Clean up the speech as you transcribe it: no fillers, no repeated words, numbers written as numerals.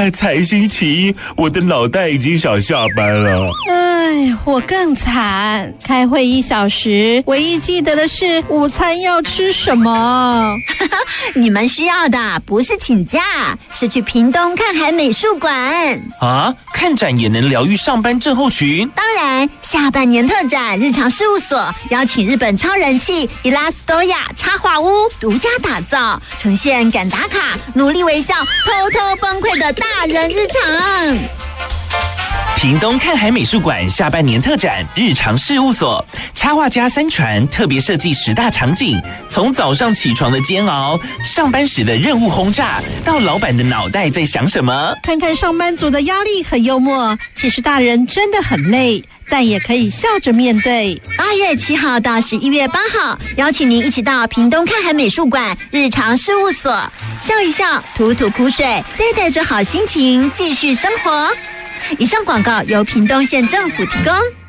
才星期一，我的脑袋已经想下班了。 我更惨，开会1小时，唯一记得的是午餐要吃什么。 你们需要的不是请假，是去屏东看海美术馆啊！看展也能疗愈上班症候群。 当然，下半年特展日常事务所邀请日本超人气伊拉斯多亚插画屋独家打造，呈现赶打卡、努力微笑、偷偷崩溃的大人日常。 屏东看海美术馆下半年特展日常事务所，插画家3传特别设计10大场景，从早上起床的煎熬，上班时的任务轰炸，到老板的脑袋在想什么。 看看上班族的压力很幽默，其实大人真的很累，但也可以笑着面对。 8月7号到11月8号，邀请您一起到屏东看海美术馆日常事务所，笑一笑，吐吐苦水，再带着好心情继续生活。以上广告由屏东县政府提供。